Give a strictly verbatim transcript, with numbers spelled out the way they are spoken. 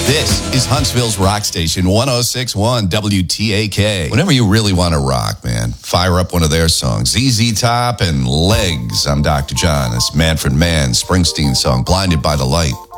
This is Huntsville's Rock Station, one oh six point one W T A K. Whenever you really want to rock, man, fire up one of their songs. Z Z Top and Legs. I'm Doctor John. It's Manfred Mann, Springsteen song, Blinded by the Light.